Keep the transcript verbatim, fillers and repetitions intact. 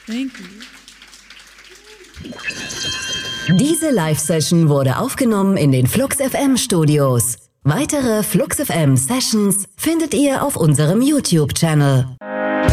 Thank you. Diese Live-Session wurde aufgenommen in den Flux F M Studios. Weitere Flux F M Sessions findet ihr auf unserem YouTube-Channel.